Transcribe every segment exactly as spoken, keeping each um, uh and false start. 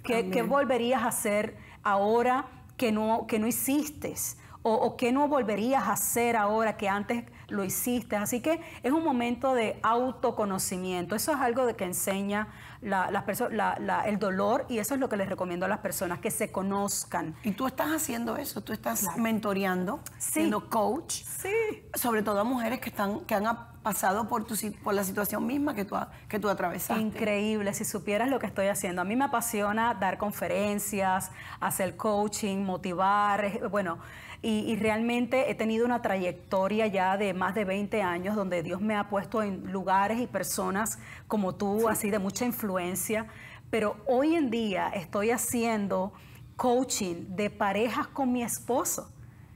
¿Qué, ¿qué volverías a hacer ahora que no, que no hiciste? O, o qué no volverías a hacer ahora que antes lo hiciste. Así que es un momento de autoconocimiento. Eso es algo de que enseña la, la la, la, el dolor, y eso es lo que les recomiendo a las personas, que se conozcan. Y tú estás haciendo eso, tú estás claro. mentoreando, sí. siendo coach, sí. sobre todo a mujeres que, están, que han pasado por, tu, por la situación misma que tú, que tú atravesaste. Increíble, si supieras lo que estoy haciendo. A mí me apasiona dar conferencias, hacer coaching, motivar, bueno, y, y realmente he tenido una trayectoria ya de más de veinte años donde Dios me ha puesto en lugares y personas como tú, sí. así de mucha influencia, pero hoy en día estoy haciendo coaching de parejas con mi esposo.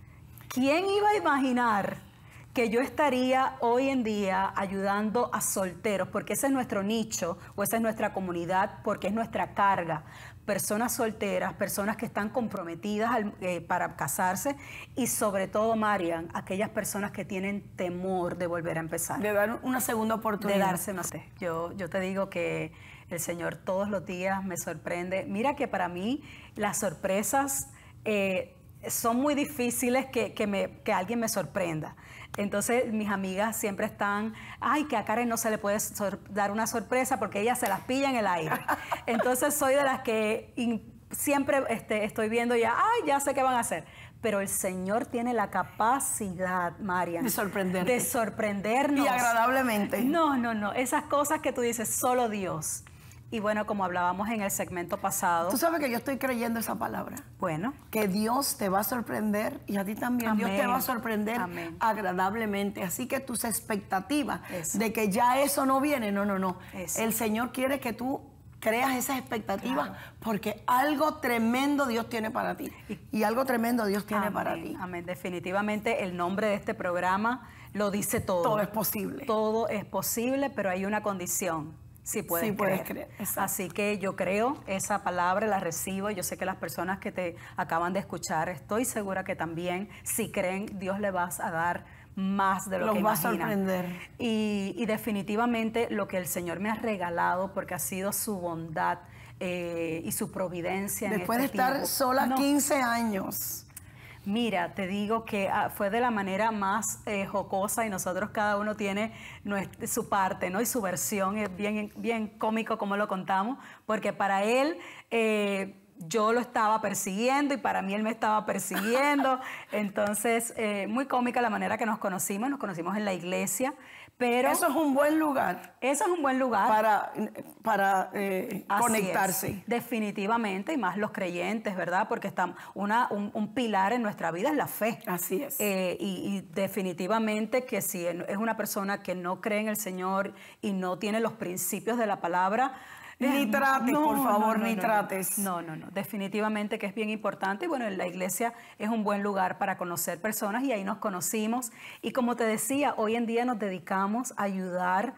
¿Quién iba a imaginar que yo estaría hoy en día ayudando a solteros? Porque ese es nuestro nicho, o esa es nuestra comunidad, porque es nuestra carga. Personas solteras, personas que están comprometidas al, eh, para casarse, y sobre todo, Marian, aquellas personas que tienen temor de volver a empezar. De dar una segunda oportunidad. De darse, no sé. Yo, yo te digo que el Señor todos los días me sorprende. Mira que para mí las sorpresas eh, son muy difíciles que, que, me, que alguien me sorprenda. Entonces mis amigas siempre están, ay, que a Karen no se le puede dar una sorpresa porque ella se las pilla en el aire. Entonces soy de las que in, siempre este, estoy viendo ya, ay, ya sé qué van a hacer. Pero el Señor tiene la capacidad, Marian, de sorprenderte. De sorprendernos. Y agradablemente. No, no, no. Esas cosas que tú dices, solo Dios. Y bueno, como hablábamos en el segmento pasado. Tú sabes que yo estoy creyendo esa palabra. Bueno. Que Dios te va a sorprender, y a ti también. Amén. Dios te va a sorprender Amén. agradablemente. Así que tus expectativas eso. de que ya eso no viene, no, no, no. Eso. El Señor quiere que tú creas esas expectativas, claro. porque algo tremendo Dios tiene para ti. Y, y algo tremendo Dios tiene Amén, para ti. Amén. Definitivamente el nombre de este programa lo dice todo. Todo es posible. Todo es posible, pero hay una condición. Sí puedes, sí puedes creer. creer. Así que yo creo, esa palabra la recibo. Yo sé que las personas que te acaban de escuchar, estoy segura que también, si creen, Dios le vas a dar más de lo Los que va imaginan. a sorprender. Y, y definitivamente lo que el Señor me ha regalado, porque ha sido su bondad eh, y su providencia. Después en este de estar tiempo. sola no. quince años. Mira, te digo que ah, fue de la manera más eh, jocosa, y nosotros cada uno tiene nuestra, su parte, ¿no? Y su versión, es bien, bien cómico como lo contamos, porque para él eh, yo lo estaba persiguiendo y para mí él me estaba persiguiendo. Entonces, eh, muy cómica la manera que nos conocimos, nos conocimos en la iglesia. Pero eso es un buen lugar. Eso es un buen lugar. Para, para eh, conectarse. Es, definitivamente, y más los creyentes, ¿verdad? Porque está una, un, un pilar en nuestra vida es la fe. Así es. Eh, y, y definitivamente que si es una persona que no cree en el Señor y no tiene los principios de la palabra, Ni trates, no, por favor, no, no, ni no, trates. No, no, no. Definitivamente que es bien importante. Y bueno, en la iglesia es un buen lugar para conocer personas, y ahí nos conocimos. Y como te decía, hoy en día nos dedicamos a ayudar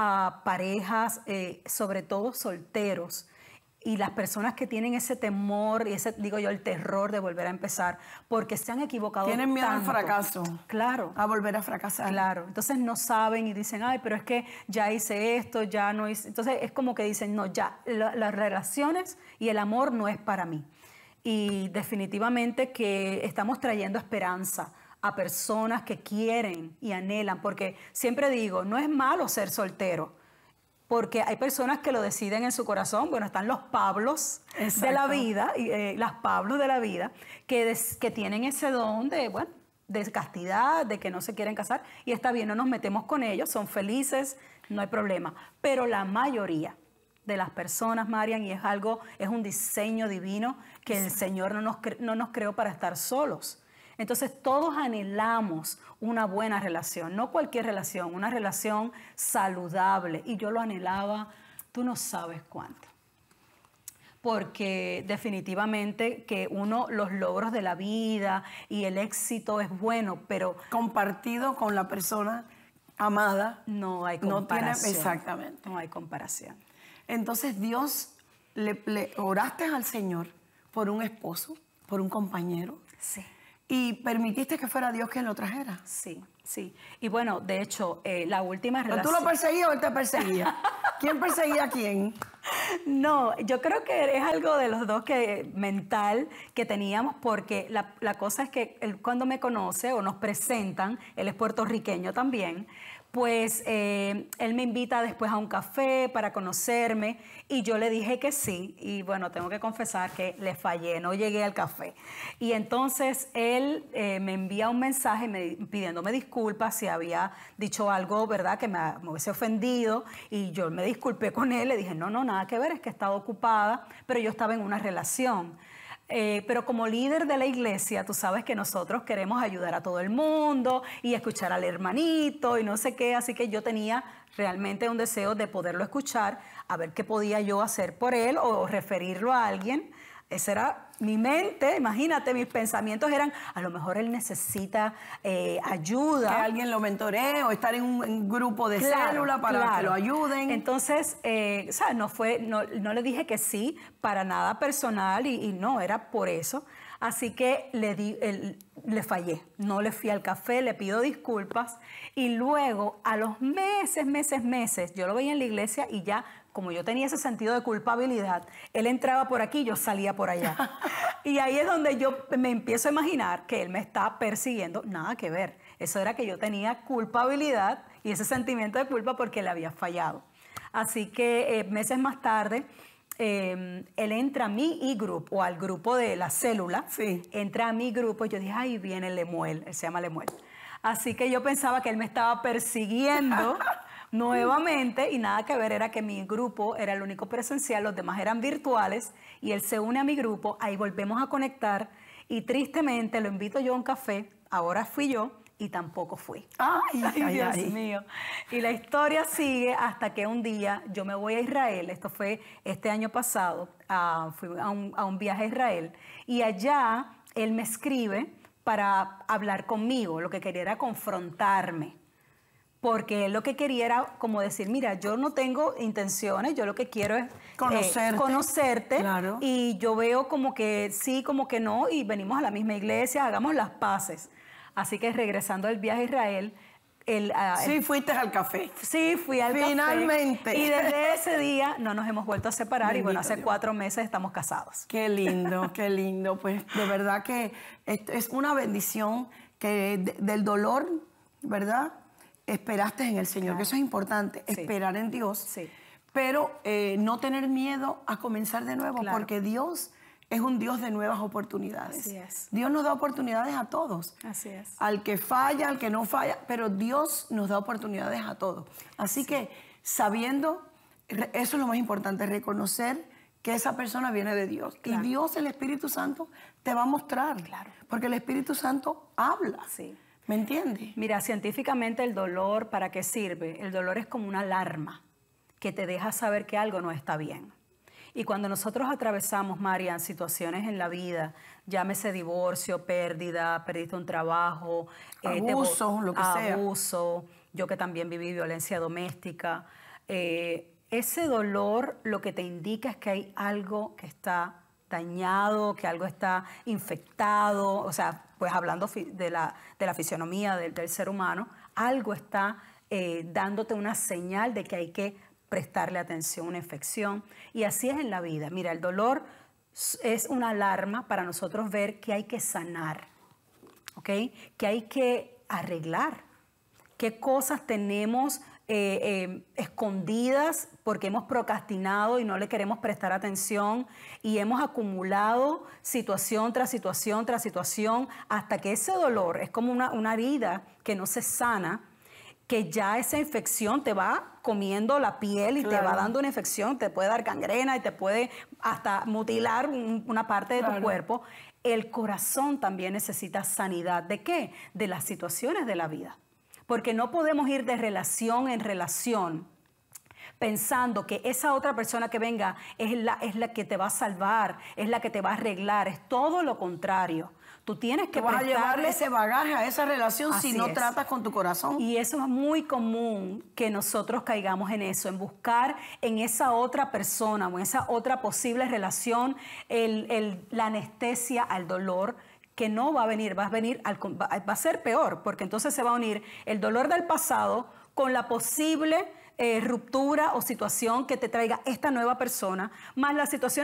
a parejas, eh, sobre todo solteros, y las personas que tienen ese temor y ese, digo yo, el terror de volver a empezar, porque se han equivocado tanto. Tienen miedo al fracaso. Claro. A volver a fracasar. Claro. Entonces no saben y dicen, ay, pero es que ya hice esto, ya no hice. Entonces es como que dicen, no, ya, la, las relaciones y el amor no es para mí. Y definitivamente que estamos trayendo esperanza a personas que quieren y anhelan, porque siempre digo, no es malo ser soltero, porque hay personas que lo deciden en su corazón. Bueno, están los Pablos Exacto. de la vida, eh, las Pablos de la vida, que, des, que tienen ese don de, bueno, de castidad, de que no se quieren casar, y está bien, no nos metemos con ellos, son felices, no hay problema. Pero la mayoría de las personas, Marian, y es algo, es un diseño divino que el Señor no nos, no nos creó para estar solos. Entonces todos anhelamos una buena relación, no cualquier relación, una relación saludable. Y yo lo anhelaba, tú no sabes cuánto. Porque definitivamente que uno, los logros de la vida y el éxito es bueno, pero compartido con la persona amada, no hay comparación. No tiene, exactamente. No hay comparación. Entonces Dios, le, le oraste al Señor por un esposo, por un compañero. Sí. y permitiste que fuera Dios quien lo trajera. Sí, sí. Y bueno, de hecho, eh, la última relación... ¿Pero tú lo perseguías o él te perseguía? ¿Quién perseguía a quién? No, yo creo que es algo de los dos que mental que teníamos, porque la, la cosa es que él cuando me conoce o nos presentan, él es puertorriqueño también, pues eh, él me invita después a un café para conocerme y yo le dije que sí. Y bueno, tengo que confesar que le fallé, no llegué al café. Y entonces él eh, me envía un mensaje me, pidiéndome disculpas si había dicho algo, ¿verdad?, que me, me hubiese ofendido. Y yo me disculpé con él, le dije, no, no, nada que ver, es que estaba ocupada, pero yo estaba en una relación. Eh, pero como líder de la iglesia, tú sabes que nosotros queremos ayudar a todo el mundo y escuchar al hermanito y no sé qué, así que yo tenía realmente un deseo de poderlo escuchar, a ver qué podía yo hacer por él o referirlo a alguien. Esa era mi mente, imagínate, mis pensamientos eran, a lo mejor él necesita eh, ayuda. Que alguien lo mentoree o estar en un, en un grupo de claro, célula para claro. que lo ayuden. Entonces, eh, o sea, no, fue, no, no le dije que sí para nada personal y, y no, era por eso. Así que le, di, el, le fallé, no le fui al café, le pido disculpas y luego a los meses, meses, meses, yo lo veía en la iglesia y ya como yo tenía ese sentido de culpabilidad, él entraba por aquí, yo salía por allá. Y ahí es donde yo me empiezo a imaginar que él me está persiguiendo. Nada que ver. Eso era que yo tenía culpabilidad y ese sentimiento de culpa porque le había fallado. Así que eh, meses más tarde, eh, él entra a mi e-group o al grupo de la célula. Sí. Entra a mi grupo y yo dije, ay, viene Lemuel. Él se llama Lemuel. Así que yo pensaba que él me estaba persiguiendo nuevamente y nada que ver, era que mi grupo era el único presencial, los demás eran virtuales y él se une a mi grupo, ahí volvemos a conectar y tristemente lo invito yo a un café, ahora fui yo y tampoco fui. Ay, ay, ay Dios ay. mío. Y la historia sigue hasta que un día yo me voy a Israel, esto fue este año pasado, uh, fui a un, a un viaje a Israel y allá él me escribe para hablar conmigo, lo que quería era confrontarme. Porque él lo que quería era como decir, mira, yo no tengo intenciones, yo lo que quiero es conocerte, eh, conocerte claro. Y yo veo como que sí, como que no, y venimos a la misma iglesia, hagamos las paces. Así que regresando del viaje a Israel, el, uh, sí, fuiste al café. Sí, fui al Finalmente. café. Y desde ese día no nos hemos vuelto a separar. Bendito y bueno, hace Dios. cuatro meses estamos casados. Qué lindo, qué lindo. Pues de verdad que es una bendición que de, del dolor, ¿verdad?, esperaste en el Señor, claro. que eso es importante, sí. esperar en Dios, sí. pero eh, no tener miedo a comenzar de nuevo, claro. porque Dios es un Dios de nuevas oportunidades. Así es. Dios nos da oportunidades a todos. Así es. Al que falla, al que no falla, pero Dios nos da oportunidades a todos. Así sí. que sabiendo, eso es lo más importante, reconocer que esa persona viene de Dios. Claro. Y Dios, el Espíritu Santo, te va a mostrar. Claro. Porque el Espíritu Santo habla. Sí. ¿Me entiendes? Mira, científicamente el dolor, ¿para qué sirve? El dolor es como una alarma que te deja saber que algo no está bien. Y cuando nosotros atravesamos, Marian, situaciones en la vida, llámese divorcio, pérdida, perdiste un trabajo, abuso, eh, te, lo que sea. Abuso, yo que también viví violencia doméstica, eh, ese dolor lo que te indica es que hay algo que está dañado, que algo está infectado, o sea, pues hablando de la, de la fisionomía del, del ser humano, algo está eh, dándote una señal de que hay que prestarle atención, una infección. Y así es en la vida. Mira, el dolor es una alarma para nosotros ver que hay que sanar, ¿ok? Que hay que arreglar. ¿Qué cosas tenemos eh, eh, escondidas porque hemos procrastinado y no le queremos prestar atención y hemos acumulado situación tras situación tras situación hasta que ese dolor es como una, una herida que no se sana, que ya esa infección te va comiendo la piel y claro. te va dando una infección, te puede dar gangrena y te puede hasta mutilar un, una parte de claro. tu cuerpo. El corazón también necesita sanidad. ¿De qué? De las situaciones de la vida. Porque no podemos ir de relación en relación pensando que esa otra persona que venga es la, es la que te va a salvar, es la que te va a arreglar. Es todo lo contrario. Tú tienes que Tú vas prestarle... a llevarle ese bagaje a esa relación Así si no es. tratas con tu corazón. Y eso es muy común que nosotros caigamos en eso, en buscar en esa otra persona o en esa otra posible relación el, el, la anestesia al dolor que no va a venir, va a venir, al, va a ser peor, porque entonces se va a unir el dolor del pasado con la posible eh, ruptura o situación que te traiga esta nueva persona, más la situación